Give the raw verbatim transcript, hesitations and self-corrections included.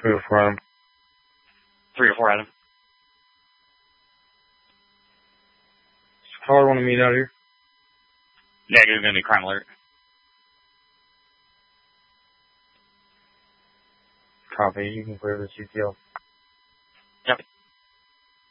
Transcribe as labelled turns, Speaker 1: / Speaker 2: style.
Speaker 1: Three or four Adam.
Speaker 2: Three or four Adam.
Speaker 1: Does caller want to meet out here?
Speaker 2: Negative, gonna be crime alert.
Speaker 1: Copy. You can clear the C T L.